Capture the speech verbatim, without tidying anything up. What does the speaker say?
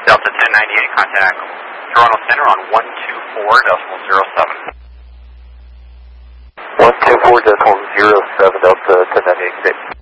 Delta ten ninety-eight, contact Toronto Center on one two four decimal zero seven. one two four decimal zero seven, Delta ten ninety-eight.